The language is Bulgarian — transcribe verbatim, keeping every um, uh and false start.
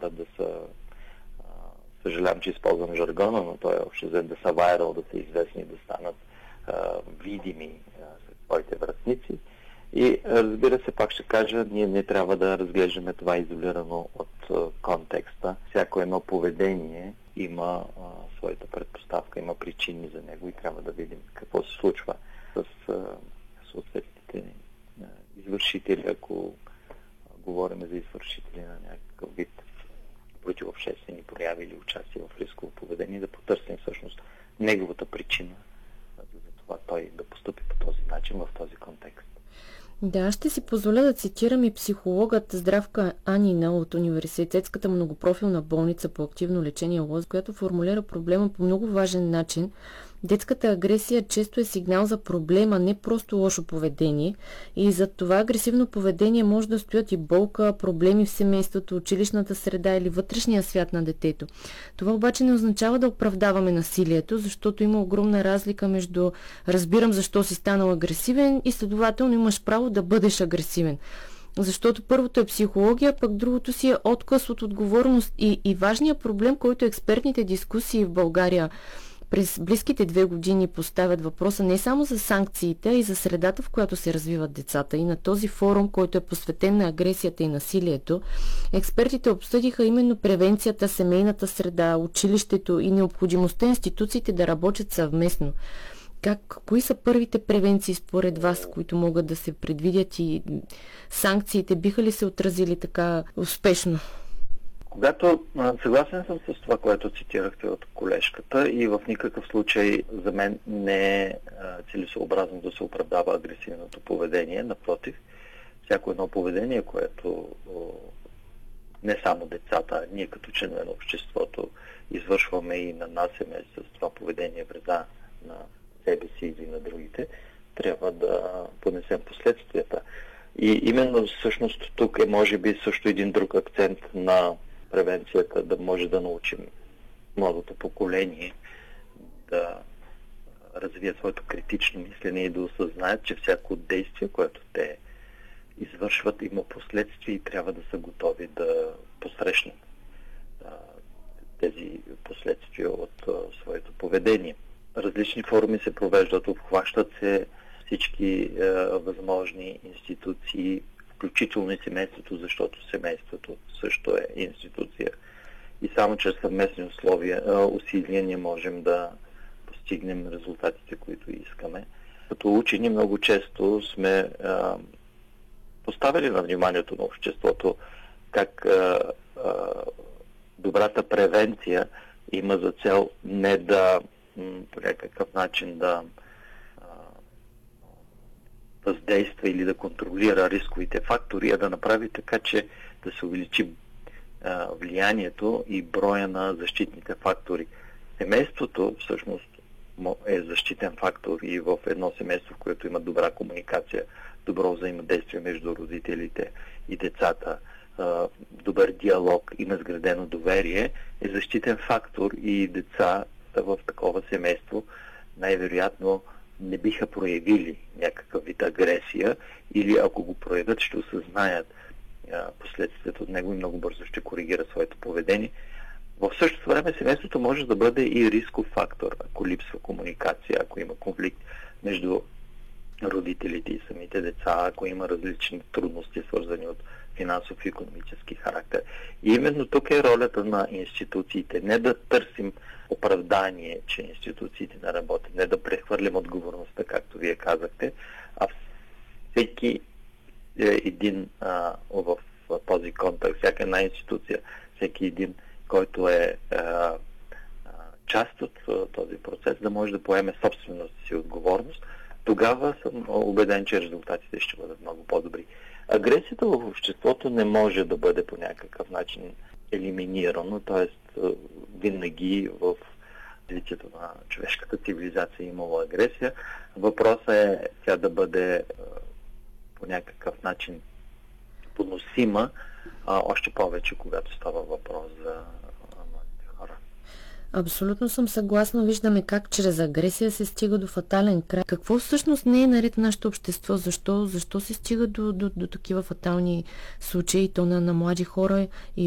карат да са, а, съжалявам, че използвам жаргона, но той е общо взето да са вайрал, да са известни, да станат а, видими а, сред своите връстници. И разбира се, пак ще кажа, ние не трябва да разглеждаме това изолирано от а, контекста. Всяко едно поведение има а, своята предпоставка, има причини за него и трябва да видим какво се случва с а, съответните а, извършители, ако а, говорим за извършители на някакъв вид противообществени прояви или участие в рисково поведение, да потърсим всъщност неговата причина за това той да постъпи по този начин в този контекст. Да, ще си позволя да цитирам и психологът Здравка Анина от Университетската многопрофилна болница по активно лечение ЛОЗ, която формулира проблема по много важен начин. Детската агресия често е сигнал за проблема, не просто лошо поведение, и за това агресивно поведение може да стоят и болка, проблеми в семейството, училищната среда или вътрешния свят на детето. Това обаче не означава да оправдаваме насилието, защото има огромна разлика между разбирам защо си станал агресивен и следователно имаш право да бъдеш агресивен. Защото първото е психология, пък другото си е отказ от отговорност и, и важният проблем, който експертните дискусии в България през близките две години поставят въпроса не само за санкциите, а и за средата, в която се развиват децата. И на този форум, който е посветен на агресията и насилието, експертите обсъдиха именно превенцията, семейната среда, училището и необходимостта институциите да работят съвместно. Как, кои са първите превенции според вас, които могат да се предвидят, и санкциите биха ли се отразили така успешно? Когато съгласен съм с това, което цитирахте от колежката, и в никакъв случай за мен не е целесообразно да се оправдава агресивното поведение. Напротив, всяко едно поведение, което не само децата, а ние като членове на обществото извършваме и нанасяме с това поведение вреда на себе си или на другите, трябва да понесем последствията. И именно всъщност тук е може би също един друг акцент на превенцията, да може да научим младото поколение да развият своето критично мислене и да осъзнаят, че всяко действие, което те извършват, има последствия и трябва да са готови да посрещнат тези последствия от своето поведение. Различни форуми се провеждат, обхващат се всички е, възможни институции, включително и семейството, защото семейството също е институция. И само чрез съвместни условия, е, усилия ние можем да постигнем резултатите, които искаме. Като учени много често сме е, поставили на вниманието на обществото как е, е, добрата превенция има за цел не да по някакъв начин да а, въздейства или да контролира рисковите фактори, а да направи така, че да се увеличи а, влиянието и броя на защитните фактори. Семейството всъщност е защитен фактор и в едно семейство, в което има добра комуникация, добро взаимодействие между родителите и децата, а, добър диалог, има изградено доверие, е защитен фактор и деца в такова семейство най-вероятно не биха проявили някакъв вид агресия или ако го проявят, ще осъзнаят последствията от него и много бързо ще коригира своето поведение. В същото време семейството може да бъде и рисков фактор, ако липсва комуникация, ако има конфликт между родителите и самите деца, ако има различни трудности, свързани от финансов и икономически характер. И именно тук е ролята на институциите. Не да търсим оправдание, че институциите не работят, не да прехвърлим отговорността, както вие казахте, а всеки един а, в, в този контекст, всяка една институция, всеки един, който е а, а, част от а, този процес, да може да поеме собствената си отговорност, тогава съм убеден, че резултатите ще бъдат много по-добри. Агресията в обществото не може да бъде по някакъв начин елиминирано, т.е. винаги в развитието на човешката цивилизация е имала агресия. Въпросът е тя да бъде по някакъв начин поносима, а още повече, когато става въпрос за младите хора. Абсолютно съм съгласна. Виждаме как чрез агресия се стига до фатален край. Какво всъщност не е наред в нашето общество? Защо, защо се стига до, до, до такива фатални случаи, то на, на млади хора и